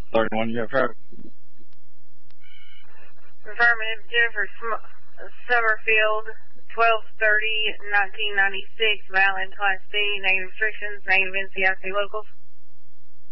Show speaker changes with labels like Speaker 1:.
Speaker 1: 31, you have traffic.
Speaker 2: Affirmative, Jennifer Summerfield, 12/30/1996, valid Class B, negative restrictions, negative NCIC locals.